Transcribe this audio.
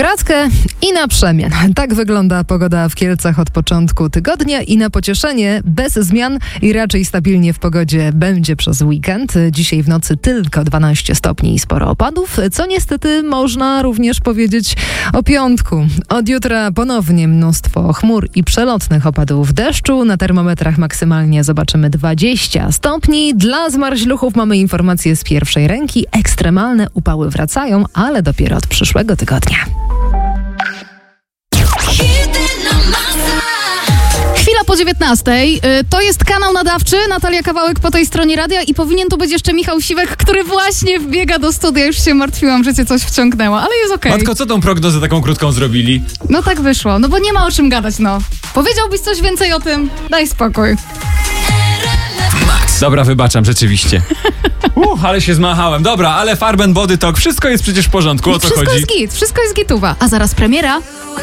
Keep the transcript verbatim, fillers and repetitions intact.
Radkę i na przemian. Tak wygląda pogoda w Kielcach od początku tygodnia i na pocieszenie bez zmian i raczej stabilnie w pogodzie będzie przez weekend. Dzisiaj w nocy tylko dwanaście stopni i sporo opadów, co niestety można również powiedzieć o piątku. Od jutra ponownie mnóstwo chmur i przelotnych opadów deszczu. Na termometrach maksymalnie zobaczymy dwadzieścia stopni. Dla zmarzluchów mamy informacje z pierwszej ręki. Ekstremalne upały wracają, ale dopiero od przyszłego tygodnia. Chwila po dziewiętnastej. To jest kanał nadawczy, Natalia Kawałek po tej stronie radia i powinien tu być jeszcze Michał Siwek, który właśnie wbiega do studia. Już się martwiłam, że cię coś wciągnęło, ale jest okej. Matko, co tą prognozę taką krótką zrobili? No tak wyszło, no bo nie ma o czym gadać, no. Powiedziałbyś coś więcej o tym? Daj spokój. Dobra, wybaczam, rzeczywiście. Uh, ale się zmachałem. Dobra, ale Farben Body Talk, wszystko jest przecież w porządku, o co wszystko chodzi? Wszystko jest git, wszystko jest gituwa. A zaraz premiera.